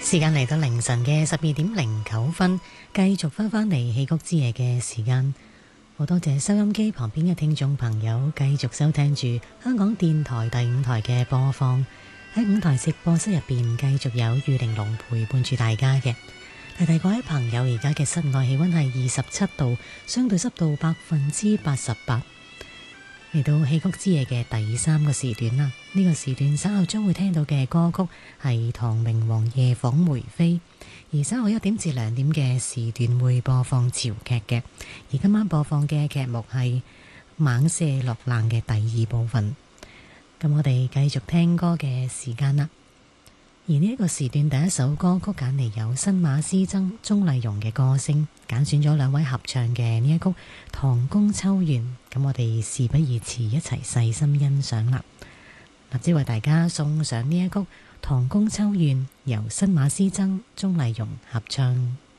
時間嚟到凌晨嘅12:09，繼續翻嚟戲曲之夜嘅時間。好多謝收音機旁邊嘅聽眾朋友繼續收聽住香港電台第5台嘅播放。喺5台直播室入邊繼續有玉玲瓏陪伴住大家嘅。提提各位朋友，而家嘅室外氣溫係27度，相對濕度88%。嚟到戲曲之夜嘅第3個時段啦，呢個時段稍後將會聽到嘅歌曲係唐明皇夜訪梅妃，而稍後1點至2點嘅時段會播放潮劇嘅，而今晚播放嘅劇目係《猛射落雁》嘅第2部分。咁我哋繼續聽歌嘅時間啦。而呢一個時段第一首歌曲揀嚟有新馬師曾、鍾麗蓉嘅歌聲，揀選咗2位合唱嘅呢一曲《唐宮秋怨》。咁我哋事不宜遲，一齊細心欣賞啦！立即為大家送上呢一曲《唐宮秋怨》，由新馬師曾、鍾麗蓉合唱。